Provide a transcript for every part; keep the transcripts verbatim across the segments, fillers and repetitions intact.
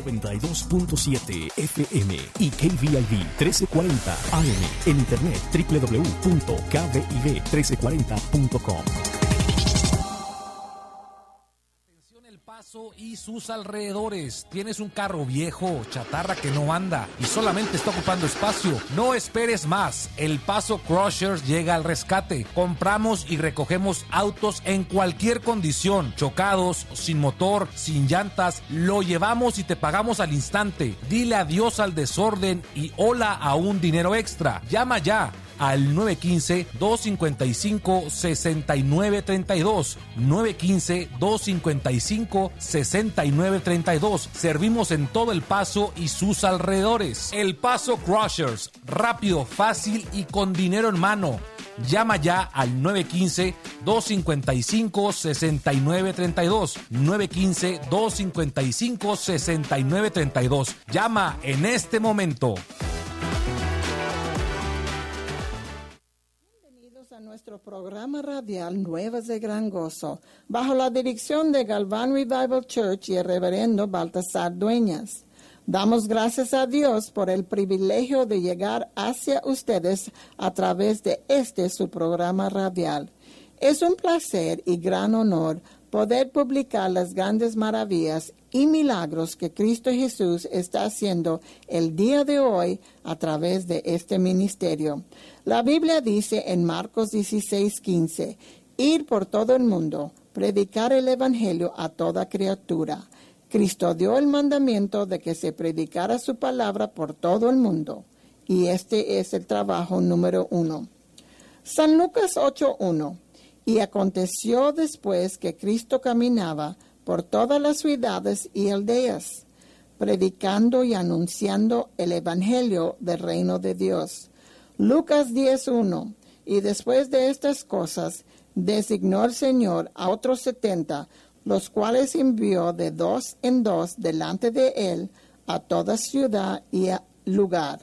noventa y dos punto siete F M y K V I V trece cuarenta A M. En internet doble u doble u doble u punto k v i v trece cuarenta punto com. Paso y sus alrededores. ¿Tienes un carro viejo, chatarra que no anda y solamente está ocupando espacio? No esperes más. El Paso Crushers llega al rescate. Compramos y recogemos autos en cualquier condición, chocados, sin motor, sin llantas. Lo llevamos y te pagamos al instante. Dile adiós al desorden y hola a un dinero extra. Llama ya al nueve uno cinco, dos cinco cinco, seis nueve tres dos, nueve uno cinco, dos cinco cinco, seis nueve tres dos. Servimos en todo El Paso y sus alrededores. El Paso Crushers, rápido, fácil y con dinero en mano. Llama ya al nueve uno cinco, dos cinco cinco, seis nueve tres dos, nueve uno cinco, dos cinco cinco, seis nueve tres dos. Llama en este momento. A nuestro programa radial Nuevas de Gran Gozo, bajo la dirección de Galván Revival Church y el reverendo Baltasar Dueñas. Damos gracias a Dios por el privilegio de llegar hacia ustedes a través de este su programa radial. Es un placer y gran honor poder publicar las grandes maravillas y milagros que Cristo Jesús está haciendo el día de hoy a través de este ministerio. La Biblia dice en Marcos dieciséis quince, ir por todo el mundo, predicar el Evangelio a toda criatura. Cristo dio el mandamiento de que se predicara su palabra por todo el mundo, y este es el trabajo número uno. San Lucas ocho uno. Y aconteció después que Cristo caminaba por todas las ciudades y aldeas, predicando y anunciando el Evangelio del reino de Dios. Lucas diez uno. Y después de estas cosas, designó el Señor a otros setenta, los cuales envió de dos en dos delante de él a toda ciudad y a lugar.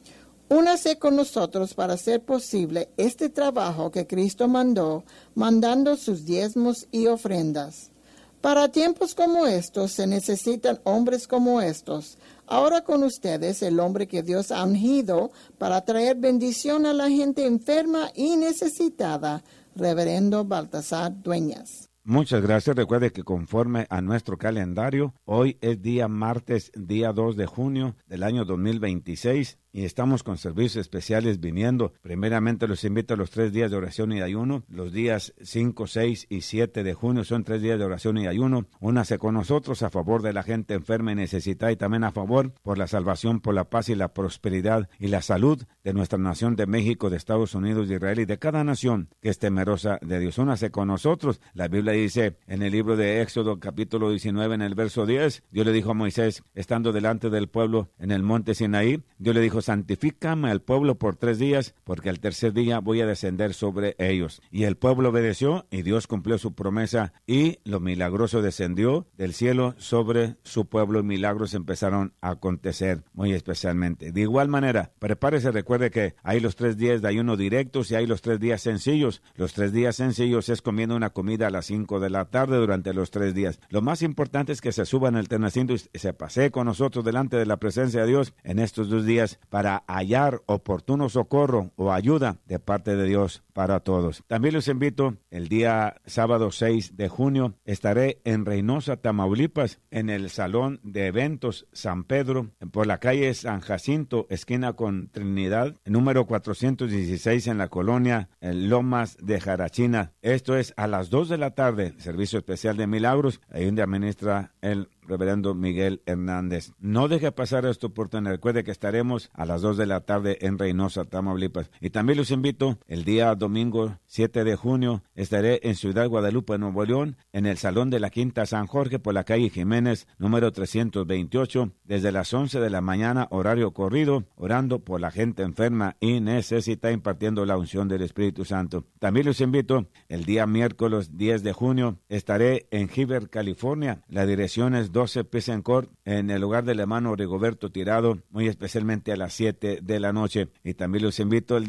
Únase con nosotros para hacer posible este trabajo que Cristo mandó, mandando sus diezmos y ofrendas. Para tiempos como estos se necesitan hombres como estos. Ahora con ustedes el hombre que Dios ha ungido para traer bendición a la gente enferma y necesitada, reverendo Baltasar Dueñas. Muchas gracias. Recuerde que conforme a nuestro calendario, hoy es día martes, día dos de junio del año dos mil veintiséis. Y estamos con servicios especiales viniendo. Primeramente los invito a los tres días de oración y ayuno. Los días cinco, seis y siete de junio son tres días de oración y ayuno. Únase con nosotros a favor de la gente enferma y necesitada y también a favor por la salvación, por la paz y la prosperidad y la salud de nuestra nación de México, de Estados Unidos, de Israel y de cada nación que es temerosa de Dios. Únase con nosotros. La Biblia dice en el libro de Éxodo capítulo diecinueve en el verso diez, Dios le dijo a Moisés, estando delante del pueblo en el monte Sinaí, Dios le dijo, santifícame al pueblo por tres días, porque al tercer día voy a descender sobre ellos. Y el pueblo obedeció, y Dios cumplió su promesa, y lo milagroso descendió del cielo sobre su pueblo, y milagros empezaron a acontecer muy especialmente. De igual manera, prepárese, recuerde que hay los tres días de ayuno directos y hay los tres días sencillos. Los tres días sencillos es comiendo una comida a las cinco de la tarde durante los tres días. Lo más importante es que se suba en el tenacito y se pasee con nosotros delante de la presencia de Dios en estos dos días para hallar oportuno socorro o ayuda de parte de Dios para todos. También los invito, el día sábado seis de junio, estaré en Reynosa, Tamaulipas, en el Salón de Eventos San Pedro, por la calle San Jacinto, esquina con Trinidad, número cuatrocientos dieciséis en la colonia en Lomas de Jarachina. Esto es a las dos de la tarde, servicio especial de milagros, ahí donde administra el reverendo Miguel Hernández. No deje pasar esta oportunidad. Recuerde que estaremos a las dos de la tarde en Reynosa, Tamaulipas. Y también los invito, el día domingo siete de junio, estaré en Ciudad Guadalupe, Nuevo León, en el Salón de la Quinta San Jorge, por la calle Jiménez, número trescientos veintiocho, desde las once de la mañana, horario corrido, orando por la gente enferma y necesitada, impartiendo la unción del Espíritu Santo. También los invito, el día miércoles diez de junio, estaré en Heber, California. La dirección es doce Peasant Court, en el lugar del hermano Rigoberto Tirado, muy especialmente a las siete de la noche. Y también los invito el día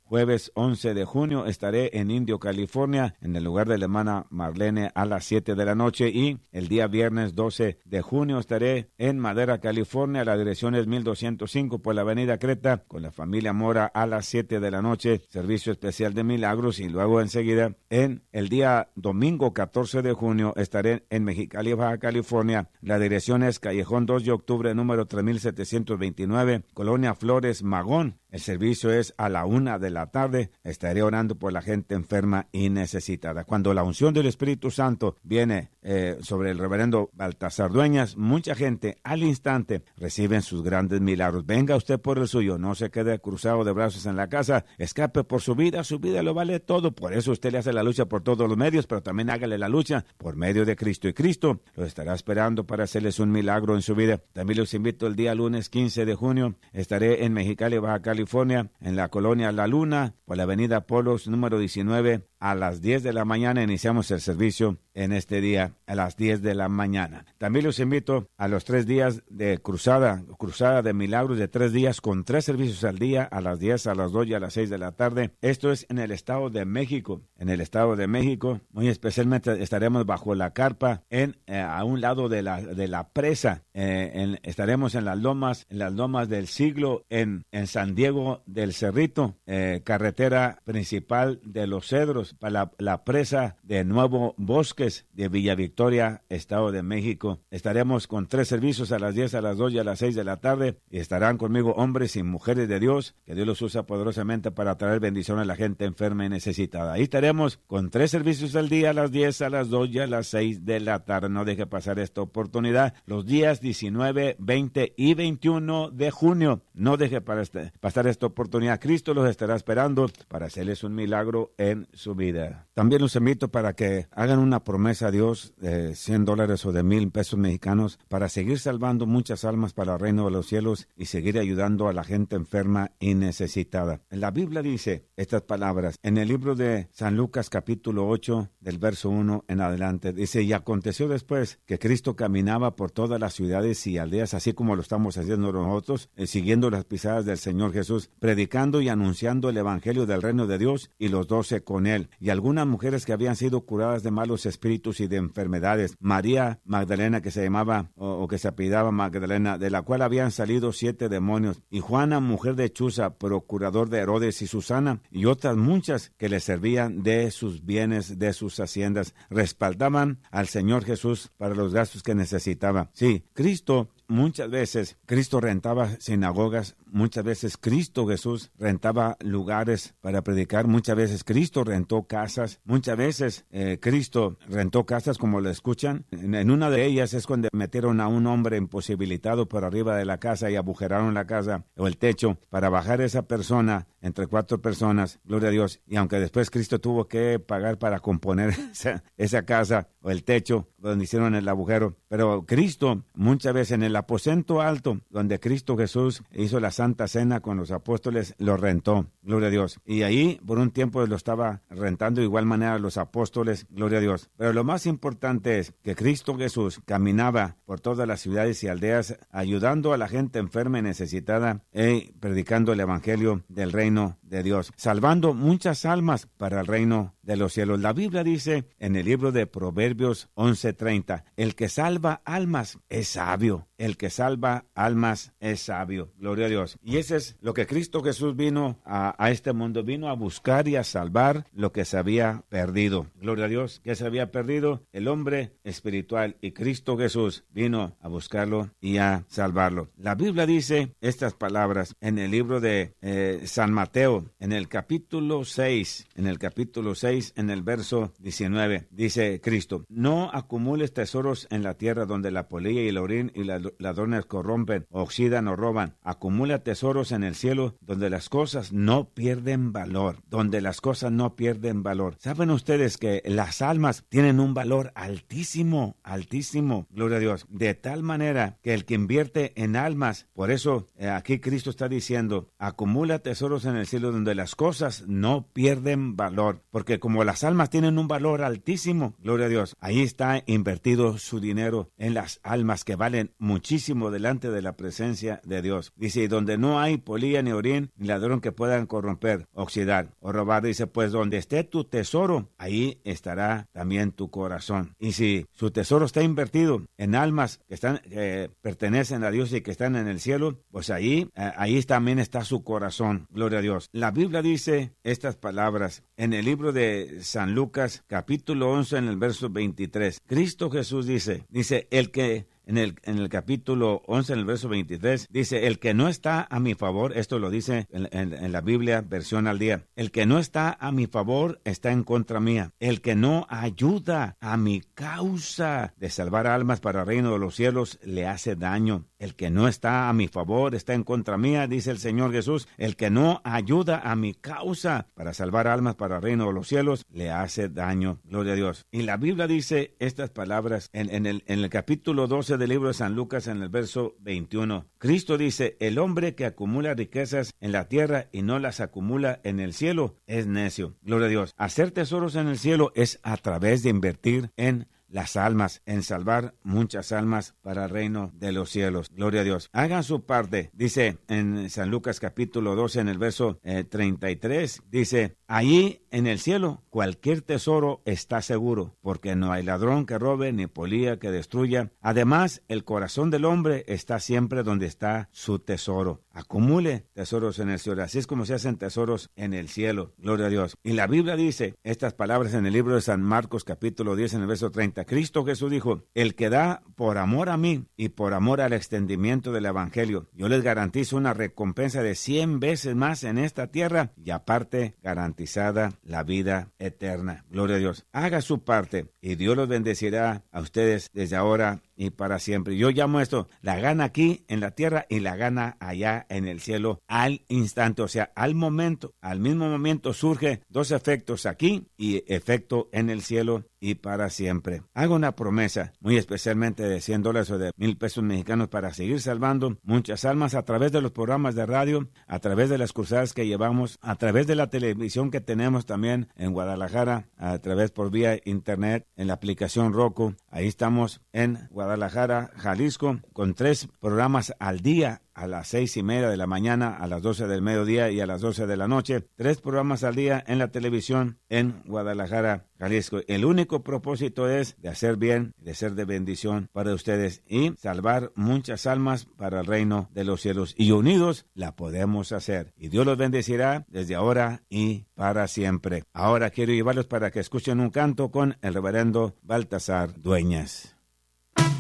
jueves once de junio, estaré en Indio, California, en el lugar de la hermana Marlene a las siete de la noche. Y el día viernes doce de junio estaré en Madera, California. La dirección es mil doscientos cinco por la avenida Creta, con la familia Mora a las siete de la noche, servicio especial de milagros. Y luego enseguida, en el día domingo catorce de junio, estaré en Mexicali, Baja California. La dirección es Callejón dos de octubre, número tres mil setecientos veintinueve, Colonia Flores, Magón. El servicio es a la una de la tarde. Estaré orando por la gente enferma y necesitada. Cuando la unción del Espíritu Santo viene eh, sobre el reverendo Baltasar Dueñas, mucha gente al instante reciben sus grandes milagros. Venga usted por el suyo, no se quede cruzado de brazos en la casa, escape por su vida, su vida lo vale todo. Por eso usted le hace la lucha por todos los medios, pero también hágale la lucha por medio de Cristo. Y Cristo lo estará esperando para hacerles un milagro en su vida. También los invito el día lunes quince de junio. Estaré en Mexicali, Baja California, en la colonia La Luna, por la avenida Polos, número diecinueve, a las diez de la mañana. Iniciamos el servicio en este día a las diez de la mañana. También los invito a los tres días de cruzada, cruzada de milagros de tres días con tres servicios al día, a las diez, a las dos y a las seis de la tarde. Esto es en el Estado de México. En el Estado de México, muy especialmente estaremos bajo la carpa en eh, a un lado de la de la presa. Eh, en, estaremos en las lomas, en las lomas del siglo, en, en San Diego del Cerrito, eh, carretera principal de Los Cedros, para la, la presa de Nuevo Bosques de Villa Victoria, Estado de México. Estaremos con tres servicios a las diez, a las dos y a las seis de la tarde, y estarán conmigo hombres y mujeres de Dios, que Dios los usa poderosamente para traer bendición a la gente enferma y necesitada. Ahí estaremos con tres servicios al día, a las diez, a las dos y a las seis de la tarde. No deje pasar esta oportunidad. Los días diecinueve, veinte y veintiuno de junio. No deje para este, pasar esta oportunidad. Cristo los estará esperando para hacerles un milagro en su vida. También los invito para que hagan una promesa a Dios de cien dólares o de mil pesos mexicanos para seguir salvando muchas almas para el reino de los cielos y seguir ayudando a la gente enferma y necesitada. La Biblia dice estas palabras en el libro de San Lucas capítulo ocho del verso uno en adelante. Dice: y aconteció después que Cristo caminaba por todas las ciudades y aldeas, así como lo estamos haciendo nosotros, eh, siguiendo las pisadas del Señor Jesús, predicando y anunciando el evangelio del reino de Dios, y los doce con él, y algunas mujeres que habían sido curadas de malos espíritus y de enfermedades. María Magdalena, que se llamaba o, o que se apellidaba Magdalena, de la cual habían salido siete demonios, y Juana, mujer de Chuza, procurador de Herodes, y Susana, y otras muchas que le servían de sus bienes, de sus haciendas, respaldaban al Señor Jesús para los gastos que necesitaba. Sí, Cristo Muchas veces Cristo rentaba sinagogas, muchas veces Cristo Jesús rentaba lugares para predicar, muchas veces Cristo rentó casas, muchas veces eh, Cristo rentó casas como lo escuchan. En, en una de ellas es cuando metieron a un hombre imposibilitado por arriba de la casa y agujeraron la casa o el techo para bajar a esa persona entre cuatro personas, gloria a Dios. Y aunque después Cristo tuvo que pagar para componer esa, esa casa o el techo donde hicieron el agujero, pero Cristo muchas veces en el aposento alto donde Cristo Jesús hizo la Santa Cena con los apóstoles, lo rentó, gloria a Dios. Y ahí por un tiempo lo estaba rentando de igual manera los apóstoles, gloria a Dios. Pero lo más importante es que Cristo Jesús caminaba por todas las ciudades y aldeas ayudando a la gente enferma y necesitada y predicando el evangelio del reino de Dios, salvando muchas almas para el reino de los cielos. La Biblia dice en el libro de Proverbios once treinta, el que salva almas es sabio, el que salva almas es sabio, gloria a Dios. Y eso es lo que Cristo Jesús vino a, a este mundo, vino a buscar y a salvar lo que se había perdido, gloria a Dios. ¿Qué se había perdido? El hombre espiritual, y Cristo Jesús vino a buscarlo y a salvarlo. La Biblia dice estas palabras en el libro de eh, San Mateo, en el capítulo seis, en el capítulo seis, en el verso diecinueve, dice Cristo: no acumules tesoros en la tierra donde la polilla y el orín y las ladrones corrompen, oxidan o roban. Acumula tesoros en el cielo donde las cosas no pierden valor, donde las cosas no pierden valor. ¿Saben ustedes que las almas tienen un valor altísimo, altísimo, gloria a Dios? De tal manera que el que invierte en almas, por eso eh, aquí Cristo está diciendo, acumula tesoros en el cielo donde las cosas no pierden valor, porque como las almas tienen un valor altísimo, gloria a Dios, ahí está invertido su dinero en las almas que valen muchísimo delante de la presencia de Dios. Dice, y donde no hay polilla ni orín, ni ladrón que puedan corromper, oxidar o robar, dice, pues donde esté tu tesoro, ahí estará también tu corazón. Y si su tesoro está invertido en almas que están, eh, pertenecen a Dios y que están en el cielo, pues ahí, eh, ahí también está su corazón, gloria a Dios. La Biblia dice estas palabras en el libro de San Lucas, capítulo once, en el verso veintitrés. Cristo Jesús dice, dice, el que En el, en el capítulo once, en el verso veintitrés, dice, el que no está a mi favor, esto lo dice en, en, en la Biblia, versión al día, el que no está a mi favor está en contra mía. El que no ayuda a mi causa de salvar almas para el reino de los cielos le hace daño. El que no está a mi favor está en contra mía, dice el Señor Jesús. El que no ayuda a mi causa para salvar almas para el reino de los cielos le hace daño. Gloria a Dios. Y la Biblia dice estas palabras en, en, el, en el capítulo doce del libro de San Lucas, en el verso veintiuno. Cristo dice, el hombre que acumula riquezas en la tierra y no las acumula en el cielo es necio. Gloria a Dios. Hacer tesoros en el cielo es a través de invertir en las almas, en salvar muchas almas para el reino de los cielos. Gloria a Dios. Hagan su parte, dice en San Lucas capítulo doce, en el verso eh, treinta y tres, dice, allí en el cielo cualquier tesoro está seguro, porque no hay ladrón que robe ni polilla que destruya. Además, el corazón del hombre está siempre donde está su tesoro. Acumule tesoros en el cielo. Así es como se hacen tesoros en el cielo. Gloria a Dios. Y la Biblia dice estas palabras en el libro de San Marcos capítulo diez, en el verso treinta. Cristo Jesús dijo, el que da por amor a mí y por amor al extendimiento del evangelio, yo les garantizo una recompensa de cien veces más en esta tierra y aparte garantizada la vida eterna. Gloria a Dios. Haga su parte y Dios los bendecirá a ustedes desde ahora y para siempre. Yo llamo esto la gana aquí en la tierra y la gana allá en el cielo al instante, o sea, al momento, al mismo momento surge dos efectos aquí y efecto en el cielo y para siempre. Hago una promesa, muy especialmente de cien dólares o de mil pesos mexicanos para seguir salvando muchas almas a través de los programas de radio, a través de las cruzadas que llevamos, a través de la televisión que tenemos también en Guadalajara, a través por vía internet, en la aplicación Roku. Ahí estamos en Guadalajara. Guadalajara, Jalisco, con tres programas al día, a las seis y media de la mañana, a las doce del mediodía y a las doce de la noche. Tres programas al día en la televisión en Guadalajara, Jalisco. El único propósito es de hacer bien, de ser de bendición para ustedes y salvar muchas almas para el reino de los cielos. Y unidos la podemos hacer. Y Dios los bendecirá desde ahora y para siempre. Ahora quiero llevarlos para que escuchen un canto con el reverendo Baltasar Dueñas.